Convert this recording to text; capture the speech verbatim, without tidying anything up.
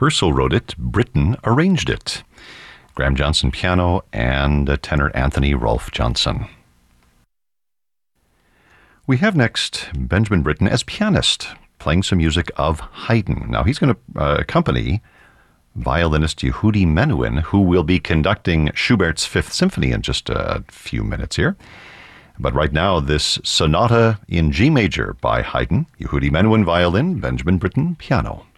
Purcell wrote it, Britten arranged it. Graham Johnson piano and uh, tenor Anthony Rolfe Johnson. We have next Benjamin Britten as pianist, playing some music of Haydn. Now he's going to uh, accompany violinist Yehudi Menuhin, who will be conducting Schubert's Fifth Symphony in just a few minutes here. But right now, this Sonata in G major by Haydn, Yehudi Menuhin violin, Benjamin Britten piano.